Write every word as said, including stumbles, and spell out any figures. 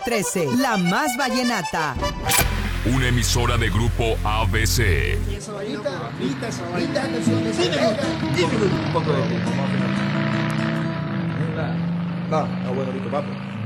trece, la más vallenata. Una emisora de Grupo A B C. No, no, bueno, listo, vamos.